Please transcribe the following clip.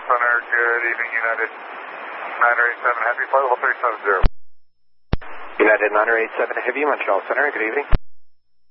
Center. Good evening, United 987 Heavy, flight level 370. United 987 Heavy, Montreal Center. Good evening.